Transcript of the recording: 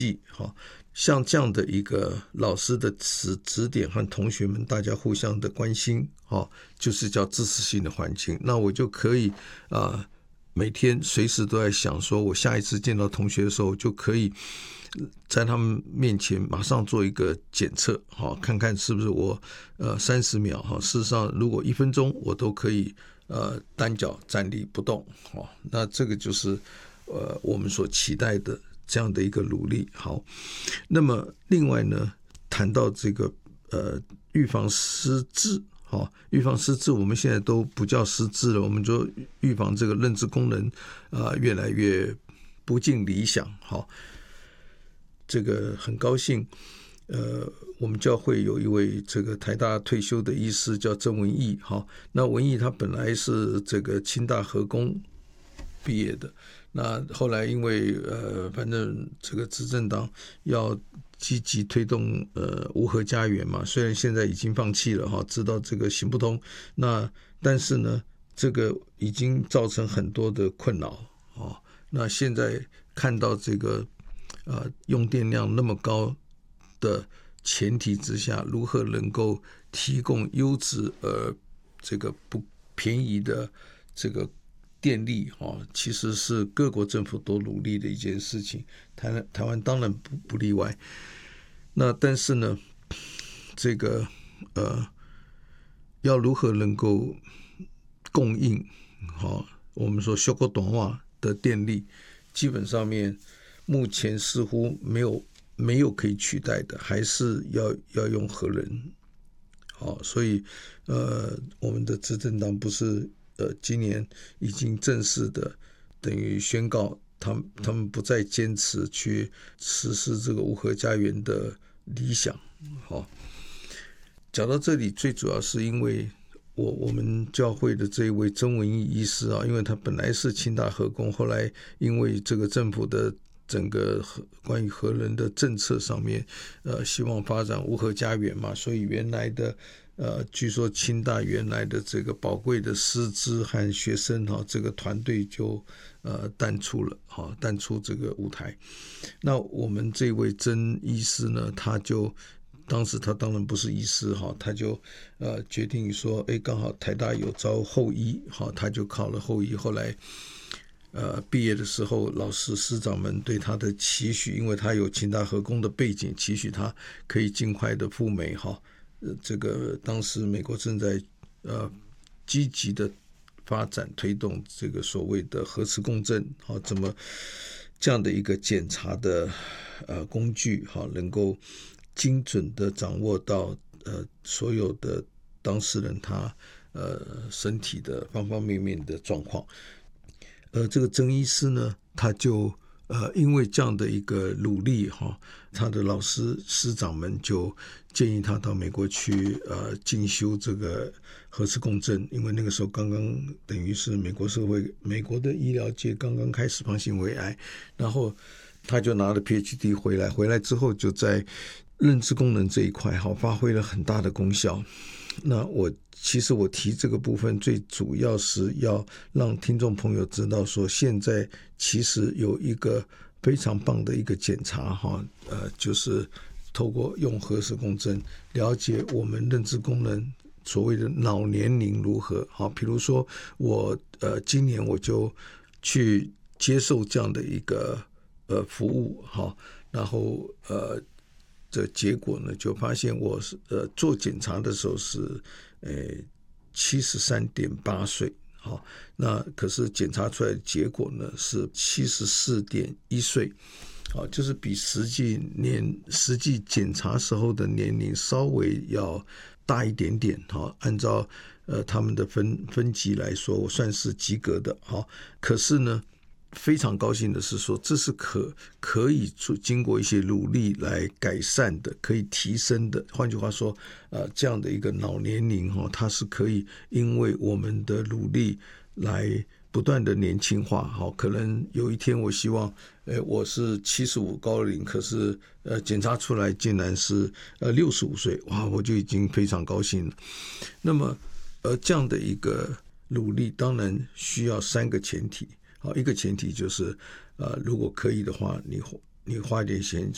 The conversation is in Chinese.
像这样的一个老师的指点和同学们大家互相的关心，就是叫支持性的环境。那我就可以每天随时都在想说，我下一次见到同学的时候，就可以在他们面前马上做一个检测，看看是不是我30秒，事实上如果1分钟我都可以单脚站立不动，那这个就是我们所期待的这样的一个努力。好，那么另外呢，谈到这个预防失智，预防失智我们现在都不叫失智了，我们就预防这个认知功能越来越不尽理想。这个很高兴我们教会有一位这个台大退休的医师叫曾文义。那文义他本来是这个清大核工毕业的，那后来因为反正这个执政党要积极推动无核家园嘛，虽然现在已经放弃了，知道这个行不通，但是呢这个已经造成很多的困扰。那现在看到这个用电量那么高的前提之下，如何能够提供优质这个不便宜的这个电力，其实是各国政府都努力的一件事情，台湾当然不例外。那但是呢这个要如何能够供应我们说小国短话的电力，基本上面目前似乎没有可以取代的，还是要用核能。所以我们的执政党不是今年已经正式的等于宣告他们不再坚持去实施这个无核家园的理想。讲到这里，最主要是因为我们教会的这一位曾文义医师因为他本来是清大核工，后来因为这个政府的整个关于核能的政策上面希望发展无核家园嘛，所以原来的据说清大原来的这个宝贵的师资和学生这个团队就淡出这个舞台。那我们这位曾医师呢，当时他当然不是医师，他就决定说刚好台大有招后医，他就考了后医。后来毕业的时候，老师师长们对他的期许，因为他有清大核工的背景，期许他可以尽快的赴美。这个当时美国正在积极的发展推动这个所谓的核磁共振，怎么这样的一个检查的工具能够精准的掌握到所有的当事人他身体的方方面面的状况。这个曾医师呢，他就因为这样的一个努力他的老师师长们就建议他到美国去进修这个核磁共振，因为那个时候刚刚等于是美国的医疗界刚刚开始方兴未艾，然后他就拿了 PhD 回来之后就在认知功能这一块发挥了很大的功效。那其实我提这个部分最主要是要让听众朋友知道说，现在其实有一个非常棒的一个检查就是透过用核磁共振了解我们认知功能所谓的脑年龄如何。比如说我今年我就去接受这样的一个服务然后这结果呢就发现我做检查的时候是73.8岁，那可是检查出来的结果呢是74.1岁，就是比实际检查时候的年龄稍微要大一点点。按照他们的分级来说，我算是及格的。可是呢非常高兴的是说，这是可以经过一些努力来改善的，可以提升的。换句话说这样的一个脑年龄它是可以因为我们的努力来不断的年轻化。可能有一天我希望我是75高龄，可是检查出来竟然是65岁，哇，我就已经非常高兴了。那么这样的一个努力当然需要3个前提。一个前提就是如果可以的话，你花点